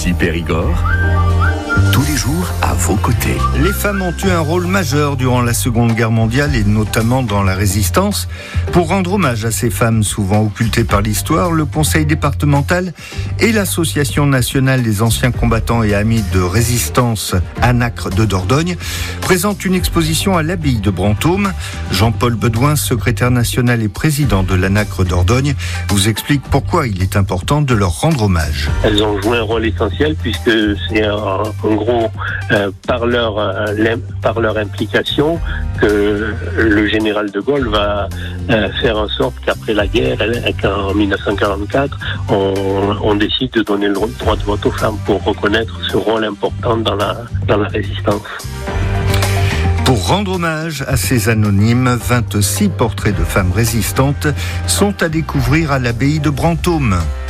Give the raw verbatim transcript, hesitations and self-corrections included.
ici Périgord. Tous les jours à vos côtés. Les femmes ont eu un rôle majeur durant la Seconde Guerre mondiale et notamment dans la Résistance. Pour rendre hommage à ces femmes souvent occultées par l'histoire, le Conseil départemental et l'Association nationale des anciens combattants et amis de résistance ANACRE de Dordogne présentent une exposition à l'abbaye de Brantôme. Jean-Paul Bedouin, secrétaire national et président de l'ANACRE Dordogne, vous explique pourquoi il est important de leur rendre hommage. Elles ont joué un rôle essentiel puisque c'est un, un gros euh, par leur euh, par leur implication que le général de Gaulle va euh, faire en sorte qu'après la guerre, qu'en dix-neuf cent quarante-quatre, on, on décide de donner le droit de vote aux femmes pour reconnaître ce rôle important dans la dans la résistance. Pour rendre hommage à ces anonymes, vingt-six portraits de femmes résistantes sont à découvrir à l'abbaye de Brantôme.